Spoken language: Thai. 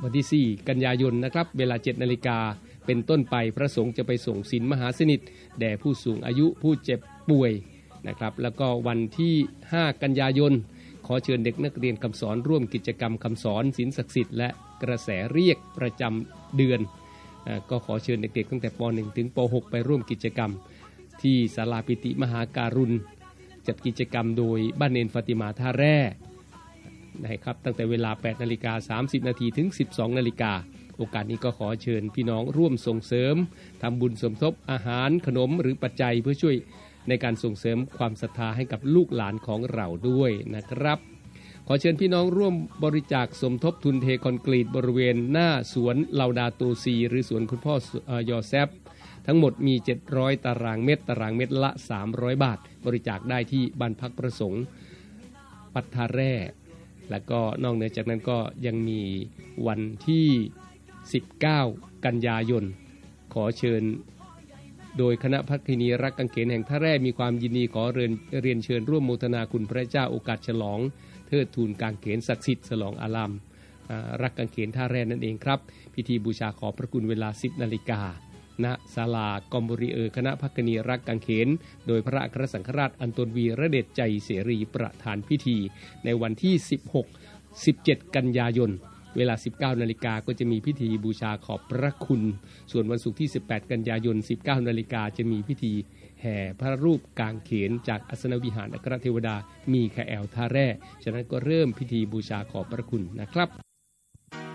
วันที่ 4 กันยายนนะครับเวลา 7 นาฬิกาเป็นต้นไปพระสงฆ์จะไปส่งศีลมหาสนิทแด่ผู้สูงอายุผู้เจ็บป่วยนะครับแล้วก็วันที่ 5 กันยายนขอเชิญเด็กนักเรียนคำสอนร่วมกิจกรรมคำสอนศีลศักดิ์สิทธิ์และกระแสเรียกประจำเดือนก็ขอเชิญเด็กๆตั้งแต่ป .1 ถึงป .6 ไปร่วมกิจกรรมที่ศาลาปิติมหาการุณจัดกิจกรรมโดยบ้านเนนฟาติมาท่าแร่นะครับตั้งแต่เวลา 8:30 น.ถึง 12:00 น.โอกาสนี้ก็ขอเชิญพี่น้องร่วมส่งเสริมทำบุญสมทบอาหารขนมหรือปัจจัยเพื่อช่วยในการส่งเสริมความศรัทธาให้กับลูกหลานของเราด้วยนะครับขอเชิญพี่น้องร่วมบริจาคสมทบทุนเทคอนกรีตบริเวณหน้าสวนลาวดาโตซีหรือสวนคุณพ่อยอแซฟทั้งหมดมี700ตารางเมตรละ300 บาทบริจาคได้ที่บ้านพักประสงค์ปัทธาแร่แล้วก็นอกเหนือจากนั้นก็ยังมีวันที่19 กันยายนขอเชิญโดยคณะภัคินีรักกังเขนแห่งท่าแร่มีความยินดีขอเรียนเชิญร่วมโมทนาคุณพระเจ้าโอกาสฉลองเทิดทูนกางเขนศักดิ์สิทธิ์ฉลองอารามรักกังเขนท่าแร่นั่นเองครับพิธีบูชาขอบพระคุณเวลา 10 นาฬิกาณศาลากอมบุรีคณะภัคินีรักกังเขนโดยพระอัครสังฆราชอันตนวีระเดชใจเสรีประธานพิธีในวันที่ 16-17 กันยายนเวลา 19 นาฬิกาก็จะมีพิธีบูชาขอบพระคุณส่วนวันศุกร์ที่ 18 กันยายน 19 นาฬิกาจะมีพิธีแห่พระรูปกางเขนจากอัสนวิหารอัครเทวดามีคาแอลท่าแร่ฉะนั้นก็เริ่มพิธีบูชาขอบพระคุณนะครับ